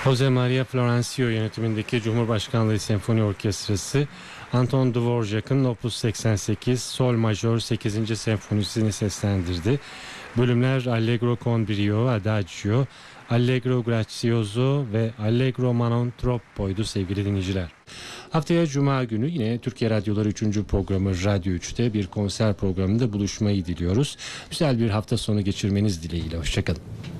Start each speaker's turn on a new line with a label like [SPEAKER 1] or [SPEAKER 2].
[SPEAKER 1] Jose Maria Florencio yönetimindeki Cumhurbaşkanlığı Senfoni Orkestrası Anton Dvorak'ın Opus 88 Sol Majör 8. Senfonisini seslendirdi. Bölümler Allegro con brio, Adagio, Allegro grazioso ve Allegro ma non troppo'ydu sevgili dinleyiciler. Haftaya Cuma günü yine Türkiye Radyoları 3. programı Radyo 3'te bir konser programında buluşmayı diliyoruz. Güzel bir hafta sonu geçirmeniz dileğiyle. Hoşçakalın.